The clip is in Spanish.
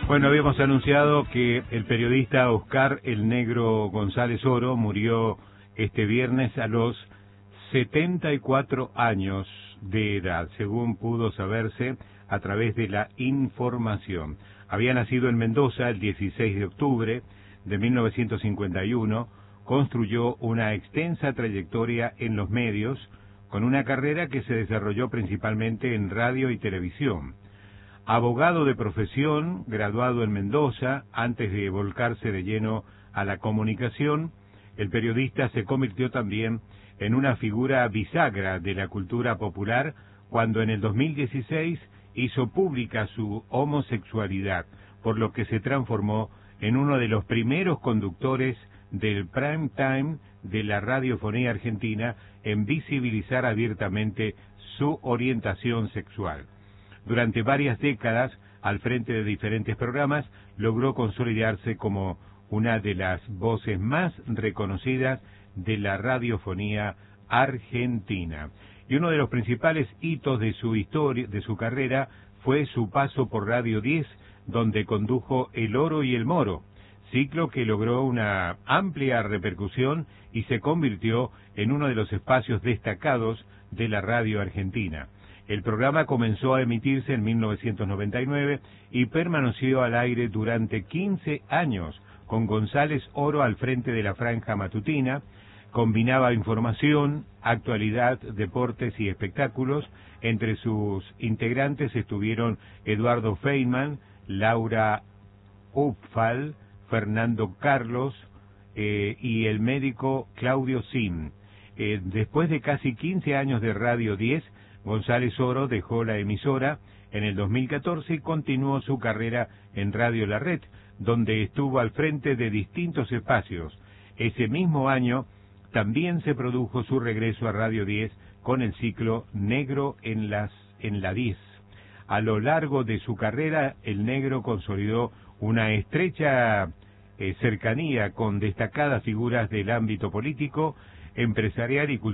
Bueno, habíamos anunciado que el periodista Oscar El Negro González Oro murió este viernes a los 74 años de edad, según pudo saberse a través de la información. Había nacido en Mendoza el 16 de octubre de 1951, construyó una extensa trayectoria en los medios, con una carrera que se desarrolló principalmente en radio y televisión. Abogado de profesión, graduado en Mendoza, antes de volcarse de lleno a la comunicación, el periodista se convirtió también en una figura bisagra de la cultura popular cuando en el 2016 hizo pública su homosexualidad, por lo que se transformó en uno de los primeros conductores del prime time de la radiofonía argentina en visibilizar abiertamente su orientación sexual. Durante varias décadas, al frente de diferentes programas, logró consolidarse como una de las voces más reconocidas de la radiofonía argentina. Y uno de los principales hitos de su historia, de su carrera, fue su paso por Radio 10, donde condujo El Oro y el Moro, ciclo que logró una amplia repercusión y se convirtió en uno de los espacios destacados de la radio argentina. El programa comenzó a emitirse en 1999 y permaneció al aire durante 15 años, con González Oro al frente de la franja matutina. Combinaba información, actualidad, deportes y espectáculos. Entre sus integrantes estuvieron Eduardo Feynman, Laura Upfal, Fernando Carlos y el médico Claudio Sim. Después de casi 15 años de Radio 10, González Oro dejó la emisora en el 2014 y continuó su carrera en Radio La Red, donde estuvo al frente de distintos espacios. Ese mismo año también se produjo su regreso a Radio 10 con el ciclo Negro en la 10. A lo largo de su carrera, el Negro consolidó una estrecha cercanía con destacadas figuras del ámbito político, empresarial y cultural.